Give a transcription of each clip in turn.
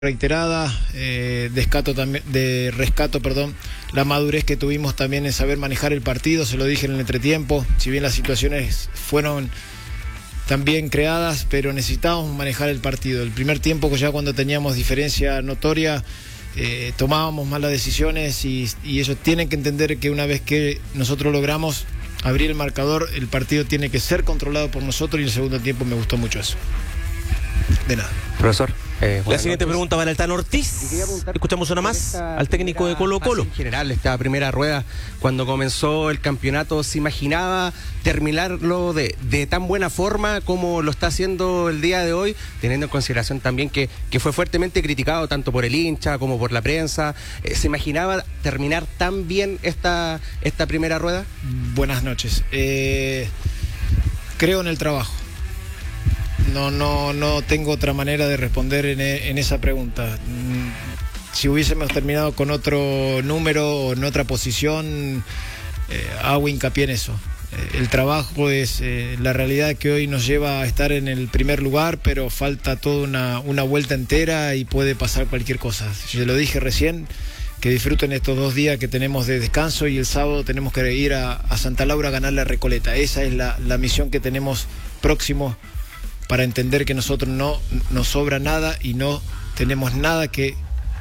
reiterada, rescato, la madurez que tuvimos también en saber manejar el partido. Se lo dije en el entretiempo, si bien las situaciones fueron también creadas, pero necesitábamos manejar el partido. El primer tiempo, ya cuando teníamos diferencia notoria, tomábamos malas decisiones y ellos tienen que entender que una vez que nosotros logramos abrir el marcador, el partido tiene que ser controlado por nosotros, y en el segundo tiempo me gustó mucho eso. De nada. Profesor, la siguiente pregunta para el Tano Ortiz. Escuchamos una más al técnico de Colo-Colo. En general, esta primera rueda, cuando comenzó el campeonato, ¿se imaginaba terminarlo de tan buena forma como lo está haciendo el día de hoy, teniendo en consideración también que fue fuertemente criticado tanto por el hincha como por la prensa? ¿Se imaginaba terminar tan bien esta primera rueda? Buenas noches. Creo en el trabajo. No tengo otra manera de responder en esa pregunta. Si hubiésemos terminado con otro número o en otra posición, hago hincapié en eso. El trabajo es la realidad que hoy nos lleva a estar en el primer lugar, pero falta toda una vuelta entera y puede pasar cualquier cosa. Yo lo dije recién, que disfruten estos 2 días que tenemos de descanso, y el sábado tenemos que ir a Santa Laura a ganar la Recoleta. Esa es la misión que tenemos próximo, para entender que nosotros no nos sobra nada y no tenemos nada que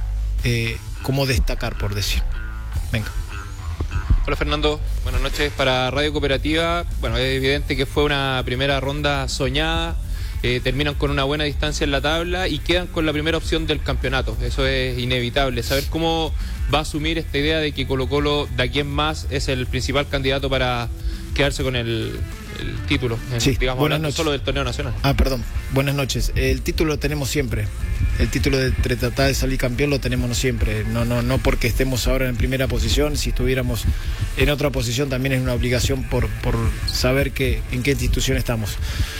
como destacar, por decir. Venga. Hola Fernando, buenas noches. Para Radio Cooperativa, bueno, es evidente que fue una primera ronda soñada, terminan con una buena distancia en la tabla y quedan con la primera opción del campeonato. Eso es inevitable. Saber cómo va a asumir esta idea de que Colo-Colo de aquí en más es el principal candidato para quedarse con el título, sí, digamos, hablando solo del torneo nacional. Buenas noches. El título lo tenemos siempre. El título de tratar de salir campeón lo tenemos siempre. No porque estemos ahora en primera posición. Si estuviéramos en otra posición también es una obligación por saber en qué institución estamos.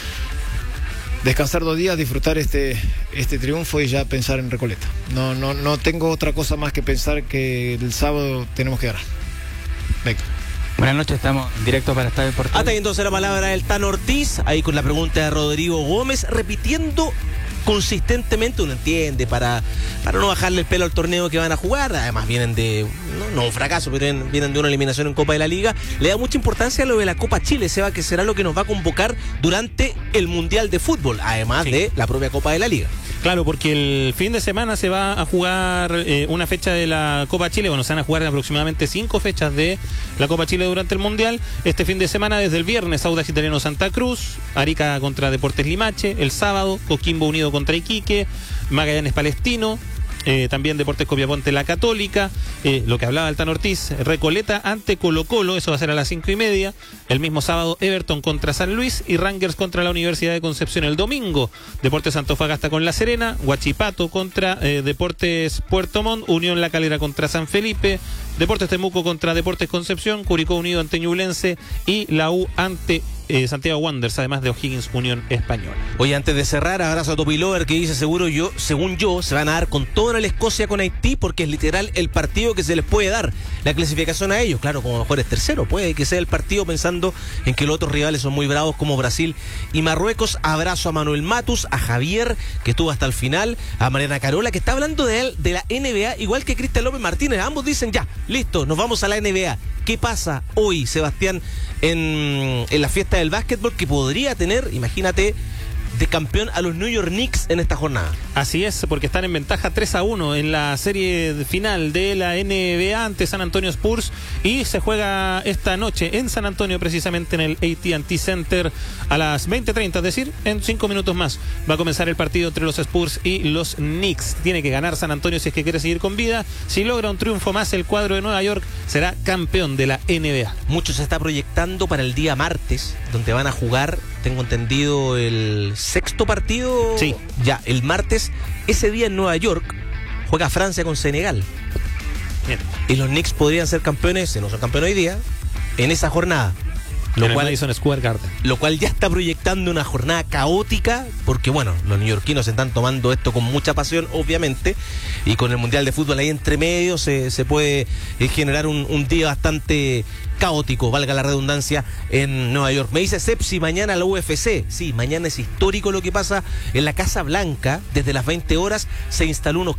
Descansar 2 días, disfrutar este triunfo y ya pensar en Recoleta. No tengo otra cosa más que pensar que el sábado tenemos que ganar. Venga. Buenas noches, estamos directos para Estadio Portal. Hasta ahí entonces la palabra del Tano Ortiz, ahí con la pregunta de Rodrigo Gómez, repitiendo consistentemente, uno entiende, para no bajarle el pelo al torneo que van a jugar. Además vienen de, no un fracaso, pero vienen de una eliminación en Copa de la Liga. Le da mucha importancia a lo de la Copa Chile, Seba, que será lo que nos va a convocar durante el Mundial de Fútbol, además de la propia Copa de la Liga. Claro, porque el fin de semana se va a jugar una fecha de la Copa Chile. Bueno, se van a jugar aproximadamente 5 fechas de la Copa Chile durante el Mundial. Este fin de semana, desde el viernes, Audax Italiano Santa Cruz, Arica contra Deportes Limache. El sábado, Coquimbo Unido contra Iquique, Magallanes Palestino. También Deportes Copiapó La Católica, lo que hablaba el Tano Ortiz, Recoleta ante Colo-Colo, eso va a ser a las 5:30. El mismo sábado, Everton contra San Luis y Rangers contra la Universidad de Concepción. El domingo, Deportes Antofagasta con La Serena, Huachipato contra Deportes Puerto Montt, Unión La Calera contra San Felipe, Deportes Temuco contra Deportes Concepción, Curicó Unido ante Ñublense y la U ante Santiago Wanderers, además de O'Higgins Unión Española. Oye, antes de cerrar, abrazo a Topi Lover, que dice, según yo, se van a dar con todo en la Escocia con Haití, porque es literal el partido que se les puede dar la clasificación a ellos. Claro, como mejor es tercero, puede que sea el partido pensando en que los otros rivales son muy bravos como Brasil y Marruecos. Abrazo a Manuel Matus, a Javier, que estuvo hasta el final, a Mariana Carola, que está hablando de la NBA, igual que Cristian López Martínez. Ambos dicen, ya, listo, nos vamos a la NBA. ¿Qué pasa hoy, Sebastián, en la fiesta del básquetbol, que podría tener, imagínate, de campeón a los New York Knicks en esta jornada? Así es, porque están en ventaja 3-1 en la serie final de la NBA ante San Antonio Spurs, y se juega esta noche en San Antonio, precisamente en el AT&T Center a las 20:30, es decir, en 5 minutos más va a comenzar el partido entre los Spurs y los Knicks. Tiene que ganar San Antonio si es que quiere seguir con vida. Si logra un triunfo más, el cuadro de Nueva York será campeón de la NBA. Mucho se está proyectando para el día martes, donde van a jugar, tengo entendido, el 6º partido. Sí. Ya, el martes, ese día en Nueva York, juega Francia con Senegal. Bien. Y los Knicks podrían ser campeones, si no son campeones hoy día, en esa jornada. en el Madison Square Garden. Lo cual ya está proyectando una jornada caótica, porque bueno, los neoyorquinos se están tomando esto con mucha pasión, obviamente, y con el Mundial de Fútbol ahí entre medio se puede generar un día bastante caótico, valga la redundancia, en Nueva York. Me dice Sepsi, mañana la UFC. Sí, mañana es histórico lo que pasa en la Casa Blanca. Desde las 20 horas se instaló unos